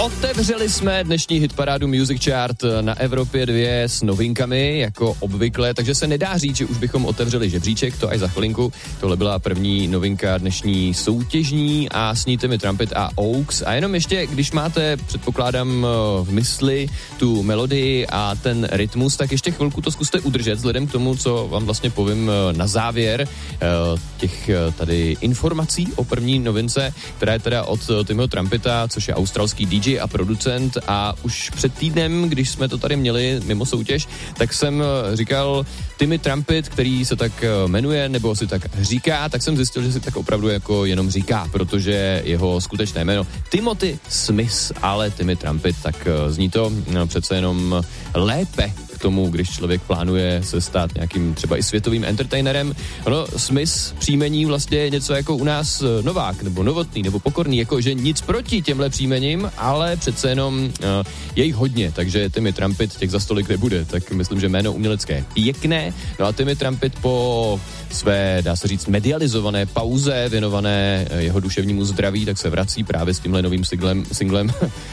Otevřeli jsme dnešní hitparádu Music Chart na Evropě 2 s novinkami, jako obvykle, takže se nedá říct, že už bychom otevřeli žebříček, to až za chvilinku. Tohle byla první novinka dnešní soutěžní a s ní Timmy Trumpet a Oaks. A jenom ještě, když máte, předpokládám, v mysli tu melodii a ten rytmus, tak ještě chvilku to zkuste udržet, vzhledem k tomu, co vám vlastně povím na závěr těch tady informací o první novince, která je teda od Timmyho Trumpeta, což je australský DJ a producent, a už před týdnem, když jsme to tady měli mimo soutěž, tak jsem říkal Timmy Trumpet, který se tak jmenuje, nebo si tak říká, tak jsem zjistil, že si tak opravdu jako jenom říká, protože jeho skutečné jméno Timothy Smith, ale Timmy Trumpet, tak zní to přece jenom lépe k tomu, když člověk plánuje se stát nějakým třeba i světovým entertainerem. Ono Smith příjmení vlastně je něco jako u nás Novák, nebo Novotný, nebo Pokorný, jakože nic proti těmhle příjmením, ale přece jenom je jich hodně, takže Timmy Trumpet těch za stolik nebude, tak myslím, že jméno umělecké pěkné. No a Timmy Trumpet po své, dá se říct, medializované pauze věnované jeho duševnímu zdraví, tak se vrací právě s tímhle novým singlem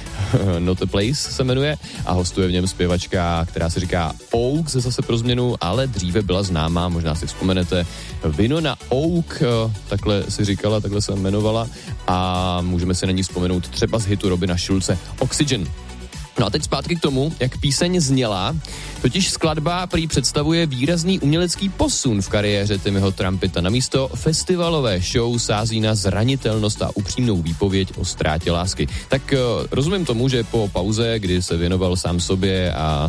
Not a Place se jmenuje a hostuje v něm zpěvačka, která se říká Oak, zase pro změnu, ale dříve byla známá, možná si vzpomenete, Winona Oak, takhle si říkala, takhle se jmenovala a můžeme se na ní vzpomenout třeba z hitu Robina Schulze Oxygen. No a teď zpátky k tomu, jak píseň zněla. Totiž skladba prý představuje výrazný umělecký posun v kariéře Timmyho Trumpeta. Namísto festivalové show sází na zranitelnost a upřímnou výpověď o ztrátě lásky. Tak rozumím tomu, že po pauze, kdy se věnoval sám sobě a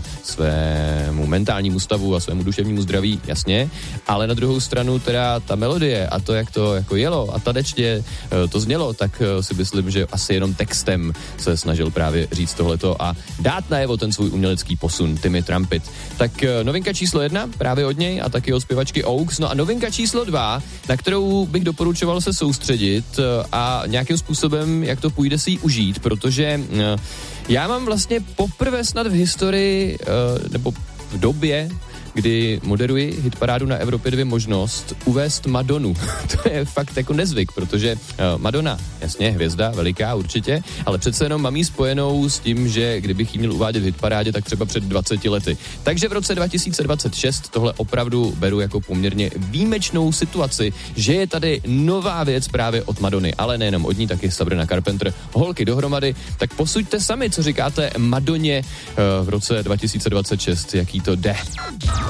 svému mentálnímu stavu a svému duševnímu zdraví, jasně, ale na druhou stranu teda ta melodie a to, jak to jako jelo a tadečně to znělo, tak si myslím, že asi jenom textem se snažil právě říct tohleto a dát najevo ten svůj umělecký posun Timmy Trumpet. Tak novinka číslo 1 právě od něj a taky od zpěvačky Oaks. No a novinka číslo 2, na kterou bych doporučoval se soustředit a nějakým způsobem, jak to půjde, si ji užít, protože já mám vlastně poprvé snad v historii nebo v době, kdy moderuji hitparádu na Evropě 2 možnost uvést Madonu. To je fakt jako nezvyk, protože Madonna, jasně, hvězda, veliká určitě, ale přece jenom mám jí spojenou s tím, že kdybych jí měl uvádět v hitparádě, tak třeba před 20 lety. Takže v roce 2026 tohle opravdu beru jako poměrně výjimečnou situaci, že je tady nová věc právě od Madony, ale nejenom od ní, taky Sabrina Carpenter, holky dohromady, tak posuďte sami, co říkáte Madoně v roce 2026, jaký to jde.